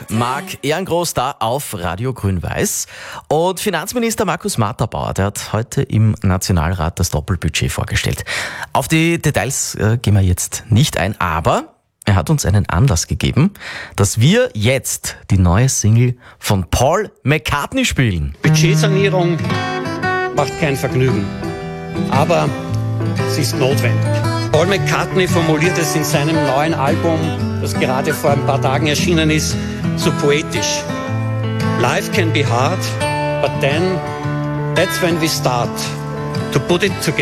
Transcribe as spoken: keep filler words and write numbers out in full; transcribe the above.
Marc Ehrengroß da auf Radio Grün-Weiß. Und Finanzminister Markus Matterbauer, der hat heute im Nationalrat das Doppelbudget vorgestellt. Auf die Details äh, gehen wir jetzt nicht ein, aber er hat uns einen Anlass gegeben, dass wir jetzt die neue Single von Paul McCartney spielen. Budgetsanierung macht kein Vergnügen, aber sie ist notwendig. Paul McCartney formuliert es in seinem neuen Album, das gerade vor ein paar Tagen erschienen ist, so poetisch. Life can be hard, but then that's when we start to put it together.